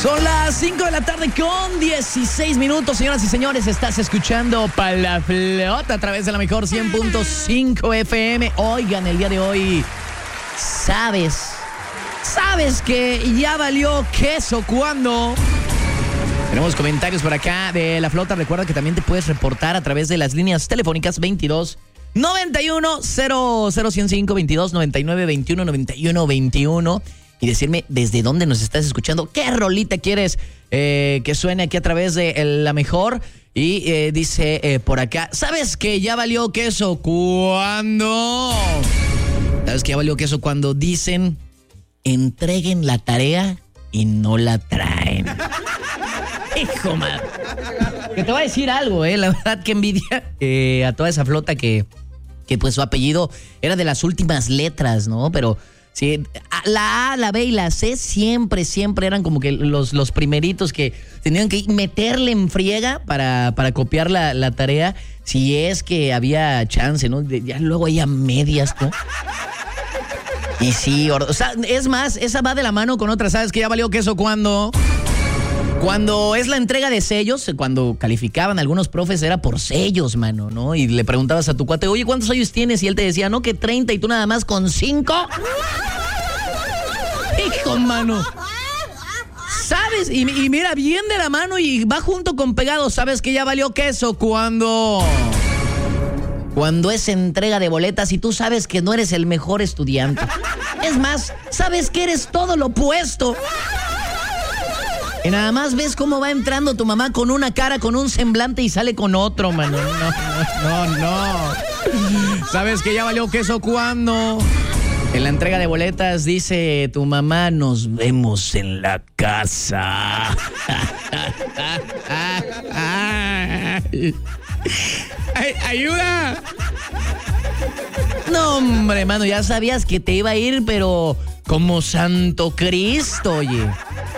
Son las 5 de la tarde con 16 minutos, señoras y señores. Estás escuchando Pa' la Flota a través de la mejor 100.5 FM. Oigan, el día de hoy, ¿sabes que ya valió queso cuando? Tenemos comentarios por acá de la Flota. Recuerda que también te puedes reportar a través de las líneas telefónicas 22 91 00105, 22 99 21 91 21 y decirme desde dónde nos estás escuchando, qué rolita quieres que suene aquí a través de la mejor. Y dice por acá, ¿sabes que ya valió queso cuando? ¿Sabes que ya valió queso cuando dicen entreguen la tarea y no la traen? Hijo, man. Que te voy a decir algo, la verdad que envidia a toda esa flota que pues su apellido era de las últimas letras, ¿no? Pero sí, la A, la B y la C siempre eran como que los primeritos que tenían que meterle en friega para copiar la tarea, si es que había chance, ¿no? Ya luego hay a medias, ¿no? Y sí, o sea, es más, esa va de la mano con otra. ¿Sabes que ya valió queso cuando? Cuando es la entrega de sellos, cuando calificaban algunos profes, era por sellos, mano, ¿no? Y le preguntabas a tu cuate, oye, ¿cuántos sellos tienes? Y él te decía, no, que 30 y tú nada más con 5. Hijo, mano. ¿Sabes? Y mira, bien de la mano y va junto con pegado. ¿Sabes que ya valió queso cuando es entrega de boletas y tú sabes que no eres el mejor estudiante? Es más, sabes que eres todo lo opuesto. Y nada más ves cómo va entrando tu mamá con una cara, con un semblante y sale con otro, mano. No. ¿Sabes que ya valió queso cuando? En la entrega de boletas dice tu mamá, nos vemos en la casa. ¡Ayuda! No, hombre, mano, ya sabías que te iba a ir, pero como Santo Cristo, oye.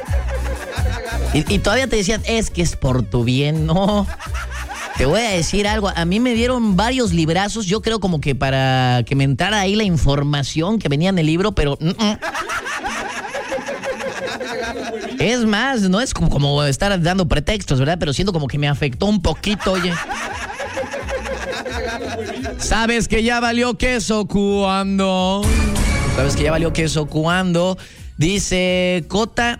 Y todavía te decían, es que es por tu bien. No, te voy a decir algo. A mí me dieron varios librazos, yo creo como que para que me entrara ahí la información que venía en el libro, pero... Es más, no es como estar dando pretextos, ¿verdad? Pero siento como que me afectó un poquito, oye. ¿Sabes que ya valió queso cuando? ¿Sabes que ya valió queso cuando? Dice Cota...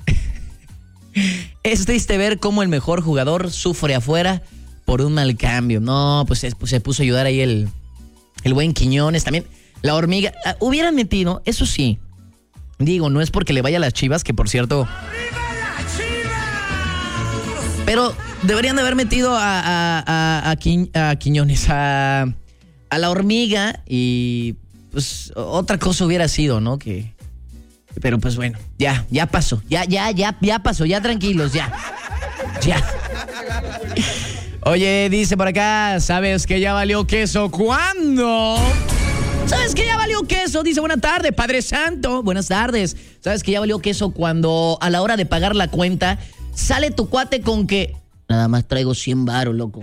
Es triste ver cómo el mejor jugador sufre afuera por un mal cambio. No, pues se puso a ayudar ahí el buen Quiñones. También la hormiga. Hubieran metido, eso sí. Digo, no es porque le vaya a las Chivas, que por cierto... Pero deberían de haber metido a Quiñones, a la hormiga y pues otra cosa hubiera sido, ¿no? Pero pues bueno, ya pasó, ya pasó, ya tranquilos, ya. Oye, dice por acá, ¿sabes que ya valió queso cuándo? ¿Sabes que ya valió queso? Dice, buena tarde, Padre Santo, buenas tardes. ¿Sabes que ya valió queso cuando a la hora de pagar la cuenta sale tu cuate con que nada más traigo 100 varos, loco?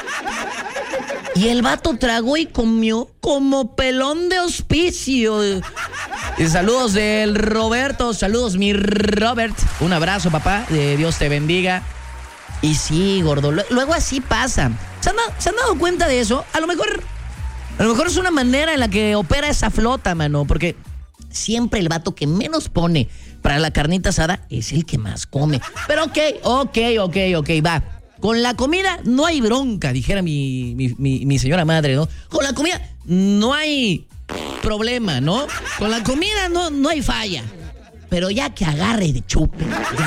Y el vato tragó y comió como pelón de hospicio. Y saludos del Roberto, saludos mi Robert. Un abrazo, papá, Dios te bendiga. Y sí, gordo, luego así pasa. ¿Se han dado cuenta de eso? A lo mejor es una manera en la que opera esa flota, mano. Porque siempre el vato que menos pone para la carnita asada es el que más come. Pero ok, va. Con la comida no hay bronca, dijera mi señora madre, ¿no? Con la comida no hay problema, ¿no? Con la comida no hay falla. Pero ya que agarre de chupe,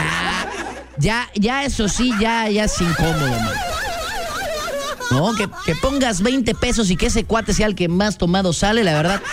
ya eso sí, ya es incómodo, man. No, que pongas 20 pesos y que ese cuate sea el que más tomado sale, la verdad.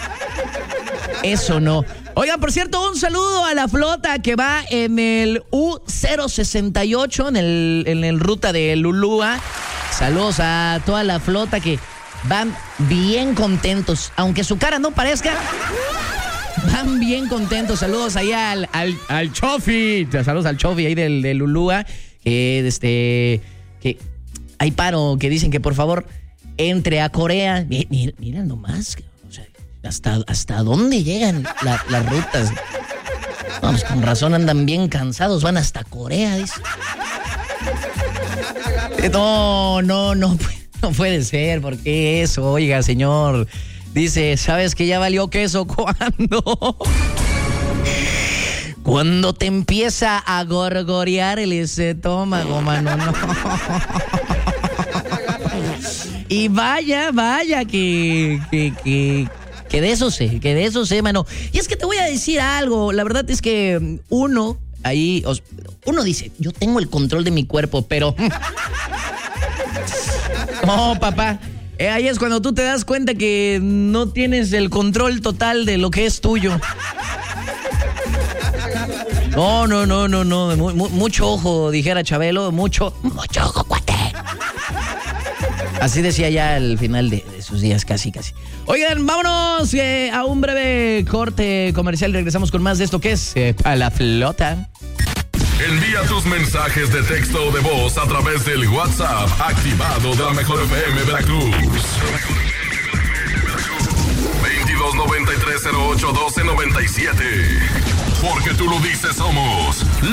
Eso no. Oigan, por cierto, un saludo a la flota que va en el U068, en el ruta de Lulúa. Saludos a toda la flota que van bien contentos. Aunque su cara no parezca, van bien contentos. Saludos ahí al Chofi. Saludos al Chofi ahí del Lulúa. Que hay paro, que dicen que por favor entre a Corea. Mira nomás. ¿Hasta dónde llegan las rutas? Vamos, con razón andan bien cansados, van hasta Corea, dice. No puede ser, ¿por qué eso? Oiga, señor, dice, ¿sabes que ya valió queso? ¿Cuándo? Cuando te empieza a gorgorear el estómago, mano, no. Y vaya, que de eso sé, mano. Y es que te voy a decir algo, la verdad es que uno dice, yo tengo el control de mi cuerpo, pero... No, papá, ahí es cuando tú te das cuenta que no tienes el control total de lo que es tuyo. No, mucho ojo, dijera Chabelo, mucho ojo, cuate. Así decía ya al final de sus días, casi. Oigan, vámonos a un breve corte comercial. Regresamos con más de esto que es Pa' la Flota. Envía tus mensajes de texto o de voz a través del WhatsApp activado de la Mejor FM Veracruz. 2293081297. Porque tú lo dices, somos